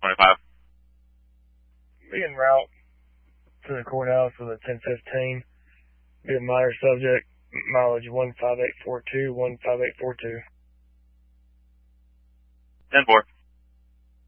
25. Be en route to the courthouse with a 1015. Be a minor subject, mileage 15842, 15842. 10-4.